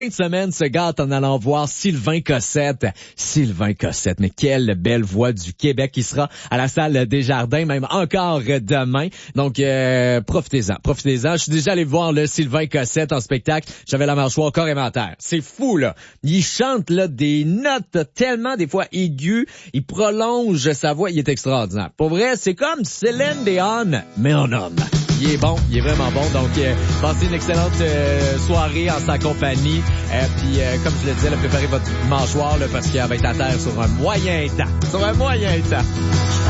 Fin de semaine se gâte en allant voir Sylvain Cossette. Sylvain Cossette, mais quelle belle voix du Québec qui sera à la salle Desjardins, même encore demain. Donc, profitez-en. Je suis déjà allé voir le Sylvain Cossette en spectacle. J'avais la mâchoire corps et menteur. C'est fou, là. Il chante, là, des notes tellement, des fois, aiguës. Il prolonge sa voix. Il est extraordinaire. Pour vrai, c'est comme Céline Dion, mais en homme. Il est bon, il est vraiment bon. Donc, passez une excellente soirée en sa compagnie. Puis, comme je le disais, préparez votre mâchoire là, parce qu'elle va être à terre sur un moyen temps.